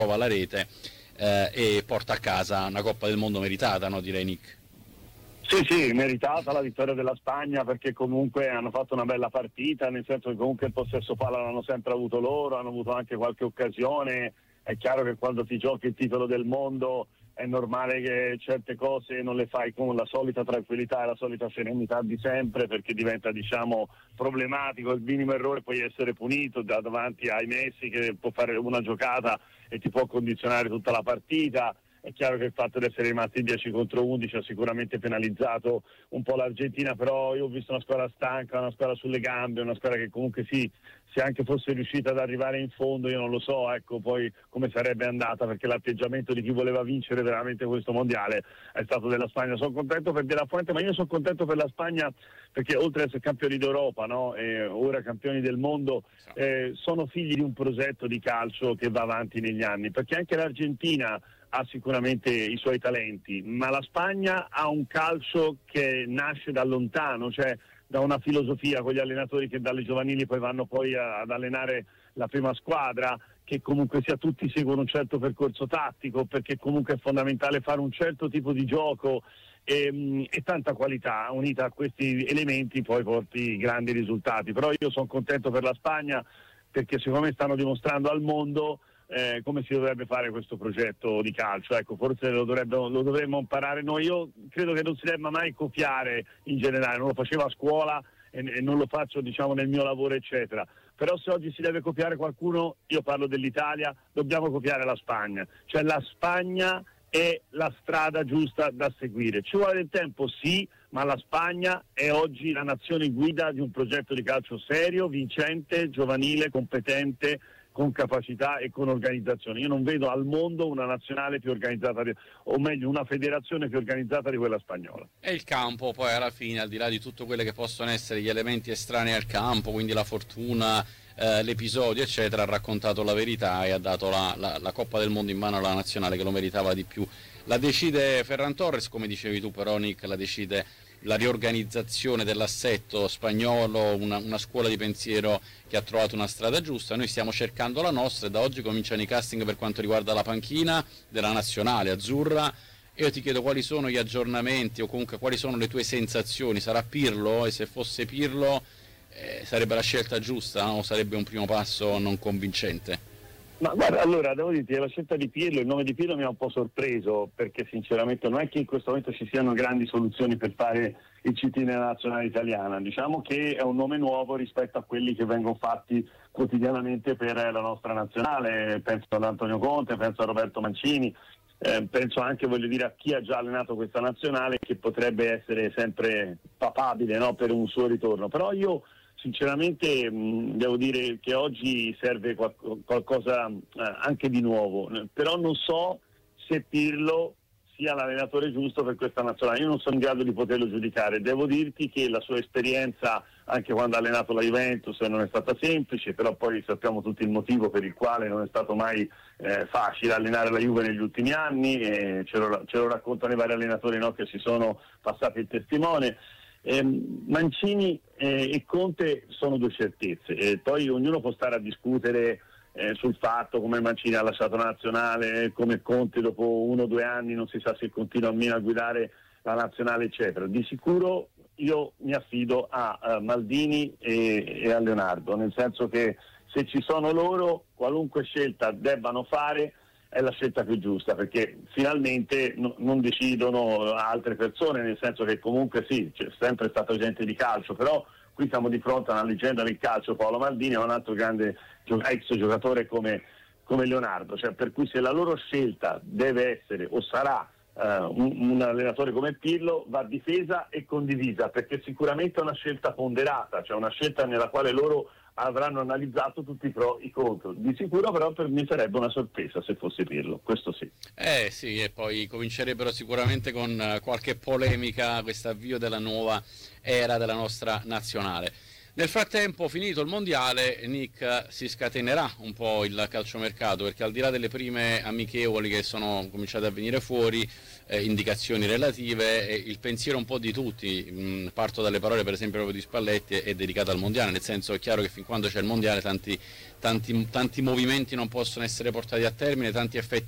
trova la rete e porta a casa una Coppa del Mondo meritata, no, direi, Nick? Sì, sì, meritata la vittoria della Spagna, perché comunque hanno fatto una bella partita, nel senso che comunque il possesso palla l'hanno sempre avuto loro, hanno avuto anche qualche occasione. È chiaro che quando ti giochi il titolo del mondo è normale che certe cose non le fai con la solita tranquillità e la solita serenità di sempre, perché diventa, diciamo, problematico. Il minimo errore puoi essere punito davanti ai Messi, che può fare una giocata e ti può condizionare tutta la partita. È chiaro che il fatto di essere rimasti 10 contro 11 ha sicuramente penalizzato un po' l'Argentina, però io ho visto una squadra stanca, una squadra sulle gambe, una squadra che comunque sì, se anche fosse riuscita ad arrivare in fondo, io non lo so, ecco, poi come sarebbe andata, perché l'atteggiamento di chi voleva vincere veramente questo mondiale è stato della Spagna. Sono contento per De La Fuente, ma io sono contento per la Spagna perché oltre ad essere campioni d'Europa, no, e ora campioni del mondo, sono figli di un progetto di calcio che va avanti negli anni, perché anche l'Argentina ha sicuramente i suoi talenti, ma la Spagna ha un calcio che nasce da lontano, cioè da una filosofia con gli allenatori che dalle giovanili poi vanno poi ad allenare la prima squadra, che comunque sia tutti seguono un certo percorso tattico, perché comunque è fondamentale fare un certo tipo di gioco e tanta qualità unita a questi elementi poi porti grandi risultati. Però io sono contento per la Spagna, perché secondo me stanno dimostrando al mondo come si dovrebbe fare questo progetto di calcio. Ecco, forse lo dovremmo imparare noi. Io credo che non si debba mai copiare in generale, non lo facevo a scuola e non lo faccio, diciamo, nel mio lavoro eccetera, però se oggi si deve copiare qualcuno, io parlo dell'Italia, dobbiamo copiare la Spagna, cioè la Spagna è la strada giusta da seguire. Ci vuole del tempo, sì, ma la Spagna è oggi la nazione guida di un progetto di calcio serio, vincente, giovanile, competente, con capacità e con organizzazione. Io non vedo al mondo una nazionale più organizzata, o meglio una federazione più organizzata di quella spagnola. E il campo poi alla fine, al di là di tutto quello che possono essere gli elementi estranei al campo, quindi la fortuna, l'episodio eccetera, ha raccontato la verità e ha dato la Coppa del Mondo in mano alla nazionale che lo meritava di più. La decide Ferran Torres, come dicevi tu però, Nick, la decide la riorganizzazione dell'assetto spagnolo, una scuola di pensiero che ha trovato una strada giusta. Noi stiamo cercando la nostra e da oggi cominciano i casting per quanto riguarda la panchina della nazionale azzurra. E io ti chiedo quali sono gli aggiornamenti o comunque quali sono le tue sensazioni. Sarà Pirlo? E se fosse Pirlo sarebbe la scelta giusta, no? O sarebbe un primo passo non convincente? Ma guarda, allora devo dirti, la scelta di Pirlo, il nome di Pirlo mi ha un po' sorpreso, perché sinceramente non è che in questo momento ci siano grandi soluzioni per fare il CT nella nazionale italiana. Diciamo che è un nome nuovo rispetto a quelli che vengono fatti quotidianamente per la nostra nazionale. Penso ad Antonio Conte, penso a Roberto Mancini, penso anche, voglio dire, a chi ha già allenato questa nazionale, che potrebbe essere sempre papabile, no, per un suo ritorno. Però io sinceramente devo dire che oggi serve qualcosa anche di nuovo, però non so se Pirlo sia l'allenatore giusto per questa nazionale. Io non sono in grado di poterlo giudicare. Devo dirti che la sua esperienza, anche quando ha allenato la Juventus, non è stata semplice, però poi sappiamo tutti il motivo per il quale non è stato mai facile allenare la Juve negli ultimi anni, e ce lo raccontano i vari allenatori, no, che si sono passati il testimone. Mancini e Conte sono due certezze, poi ognuno può stare a discutere sul fatto come Mancini ha lasciato la nazionale, come Conte dopo 1 o 2 anni non si sa se continua o meno a guidare la nazionale eccetera. Di sicuro io mi affido a Maldini e a Leonardo, nel senso che se ci sono loro, qualunque scelta debbano fare è la scelta più giusta, perché finalmente non decidono altre persone, nel senso che comunque sì, c'è sempre stata gente di calcio, però qui siamo di fronte a una leggenda del calcio, Paolo Maldini, e a un altro grande ex giocatore come Leonardo, cioè, per cui se la loro scelta deve essere o sarà un allenatore come Pirlo, va difesa e condivisa, perché sicuramente è una scelta ponderata, cioè una scelta nella quale loro avranno analizzato tutti i pro e i contro. Di sicuro però per me sarebbe una sorpresa se fosse Pirlo, questo sì. Sì, e poi comincerebbero sicuramente con qualche polemica questo avvio della nuova era della nostra nazionale. Nel frattempo, finito il mondiale, Nick, si scatenerà un po' il calciomercato, perché al di là delle prime amichevoli che sono cominciate a venire fuori, indicazioni relative, il pensiero un po' di tutti, parto dalle parole per esempio proprio di Spalletti, è dedicato al mondiale, nel senso è chiaro che fin quando c'è il mondiale tanti movimenti non possono essere portati a termine, tanti effetti